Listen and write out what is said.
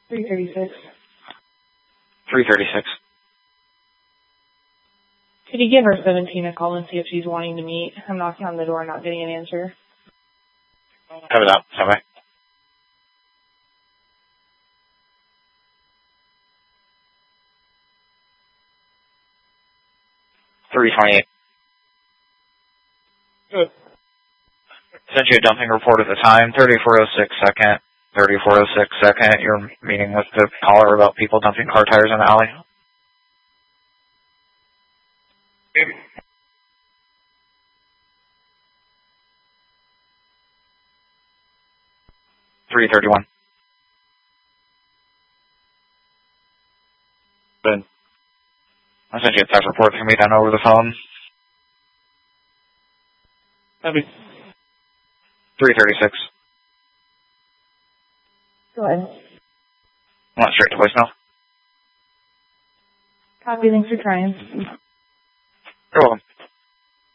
336. 336. Could you give her 17 a call and see if she's wanting to meet? I'm knocking on the door, not getting an answer. Cover that. Bye-bye. 328. Good. Sent you a dumping report at the time, 3406 second. 3406 second, you're meeting with the caller about people dumping car tires in the alley. Maybe. 331. Ben. I sent you a text report for me done over the phone. Happy. 336. Go ahead. Went straight to voicemail. Copy, thanks for trying. You're welcome.